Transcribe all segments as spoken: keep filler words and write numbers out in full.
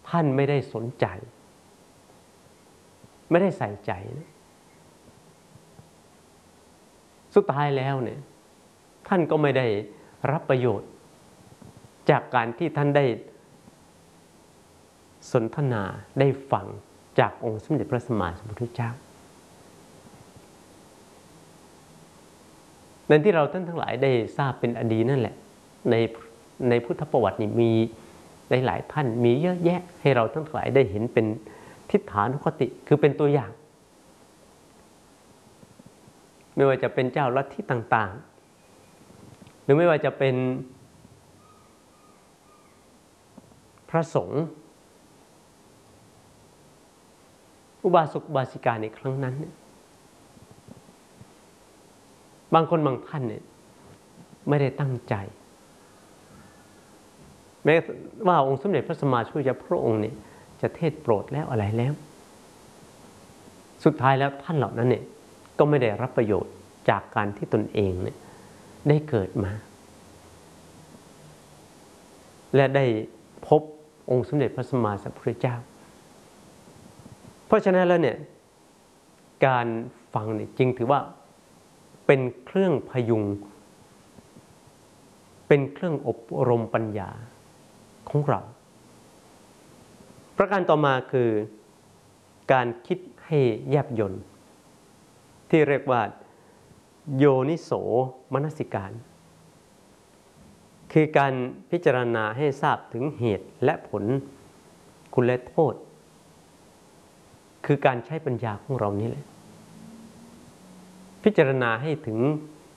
ท่านไม่ได้สนใจไม่ได้ใส่ใจนะสุดท้ายแล้วเนี่ยท่านก็ไม่ได้รับประโยชน์จากการที่ท่านได้สนทนาได้ฟังจากองค์สมเด็จพระสัมมาสัมพุทธเจ้านั่นที่เราท่านทั้งหลายได้ทราบเป็นอดีตนั่นแหละในในพุทธประวัตินี่มีหลายๆท่านมีเยอะแยะให้เราทั้งหลายได้เห็นเป็นทิฏฐานุคติคือเป็นตัวอย่างไม่ว่าจะเป็นเจ้าลัทธิต่างๆหรือไม่ว่าจะเป็นพระสงฆ์อุบาสกอุบาสิกาในครั้งนั้นเนี่ยบางคนบางท่านเนี่ยไม่ได้ตั้งใจแม้ว่าองค์สมเด็จพระสัมมาสัมพุทธเจ้าพระองค์เนี่ยจะเทศโปรดแล้วอะไรแล้วสุดท้ายแล้วท่านเหล่านั้นเนี่ยก็ไม่ได้รับประโยชน์จากการที่ตนเองเนี่ยได้เกิดมาและได้พบองค์สมเด็จพระสัมมาสัมพุทธเจ้าเพราะฉะนั้นแล้วเนี่ยการฟังเนี่ยจึงถือว่าเป็นเครื่องพยุงเป็นเครื่องอบรมปัญญาของเราประการต่อมาคือการคิดให้แยบยลที่เรียกว่าโยนิโสมนสิการคือการพิจารณาให้ทราบถึงเหตุและผลคุณและโทษคือการใช้ปัญญาของเรานี่แหละพิจารณาให้ถึง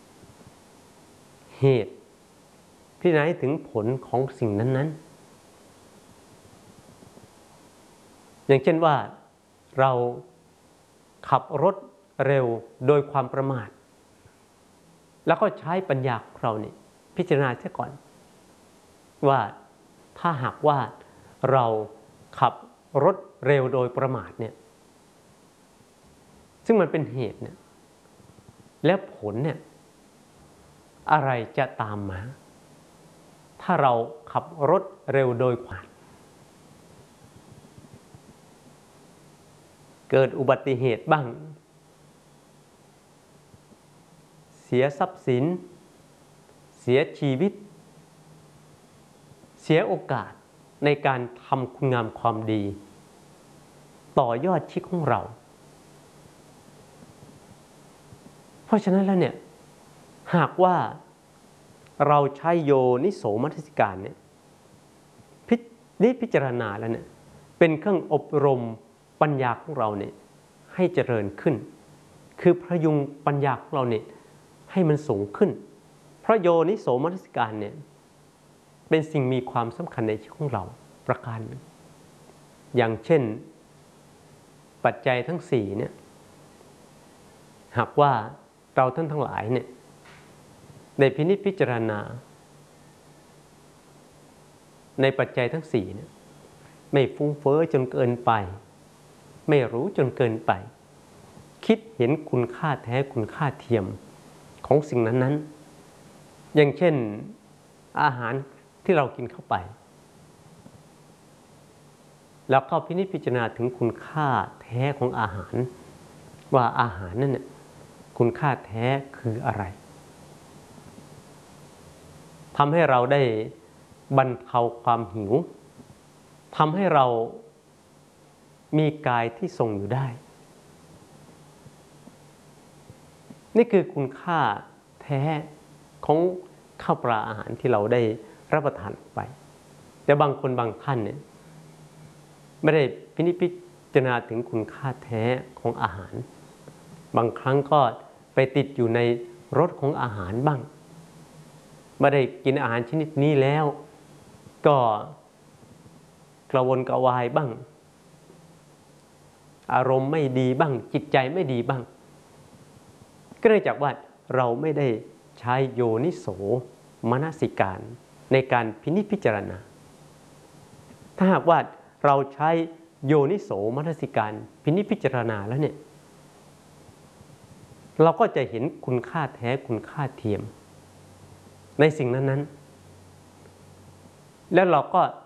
เหตุพิจารณาให้ถึงผลของสิ่งนั้นๆอย่างเช่นว่าเราขับรถเร็วโดยความประมาทแล้วก็ใช้ปัญญาของเราเนี่ยพิจารณาเสียก่อนว่าถ้าหากว่าเราขับรถเร็วโดยประมาทเนี่ยซึ่งมันเป็นเหตุเนี่ยและผลเนี่ยอะไรจะตามมาถ้าเราขับรถเร็วโดยประมาทเกิดอุบัติเหตุบ้างเสียทรัพย์สินเสียชีวิตเสียโอกาสในการทำคุณงามความดีต่อยอดชีวิตของเราเพราะฉะนั้นแล้วเนี่ยหากว่าเราใช้โยนิโสมนสิการเนี่ยนี่พิจารณาแล้วเนี่ยเป็นเครื่องอบรมปัญญาของเราเนี่ยให้เจริญขึ้นคือพยุงปัญญาของเราเนี่ยให้มันสูงขึ้นเพราะโยนิโสมนสิการเนี่ยเป็นสิ่งมีความสำคัญในชีวิตของเราประการหนึ่งอย่างเช่นปัจจัยทั้งสี่เนี่ยหากว่าเราท่านทั้งหลายเนี่ยได้พินิจพิจารณาในปัจจัยทั้งสี่เนี่ยไม่ฟุ้งเฟ้อจนเกินไปไม่รู้จนเกินไปคิดเห็นคุณค่าแท้คุณค่าเทียมของสิ่งนั้นๆอย่างเช่นอาหารที่เรากินเข้าไปแล้วก็พินิจพิจารณาถึงคุณค่าแท้ของอาหารว่าอาหารนั่นเนี่ยคุณค่าแท้คืออะไรทำให้เราได้บรรเทาความหิวทำให้เรามีกายที่ทรงอยู่ได้นี่คือคุณค่าแท้ของข้าวปลาอาหารที่เราได้รับประทานไปแต่บางคนบางท่านเนี่ยไม่ได้พินิจพิจารณาถึงคุณค่าแท้ของอาหารบางครั้งก็ไปติดอยู่ในรสของอาหารบ้างไม่ได้กินอาหารชนิดนี้แล้วก็กระวนกระวายบ้างอารมณ์ไม่ดีบ้างจิตใจไม่ดีบ้างก็เนื่องจากว่าเราไม่ได้ใช้โยนิโสมนสิการในการพินิจพิจารณาถ้าหากว่าเราใช้โยนิโสมนสิการพินิจพิจารณาแล้วเนี่ยเราก็จะเห็นคุณค่าแท้คุณค่าเทียมในสิ่งนั้นๆแล้วเราก็